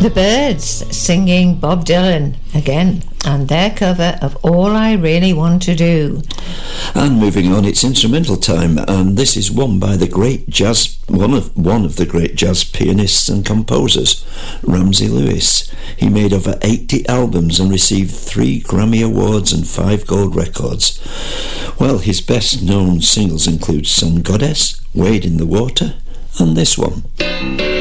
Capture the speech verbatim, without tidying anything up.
The Byrds singing Bob Dylan again, and their cover of All I Really Want to Do. And moving on, it's instrumental time, and this is one by the great jazz, one of one of the great jazz pianists and composers, Ramsey Lewis. He made over eighty albums and received three Grammy Awards and five gold records. Well, his best known singles include Sun Goddess, Wade in the Water, and this one.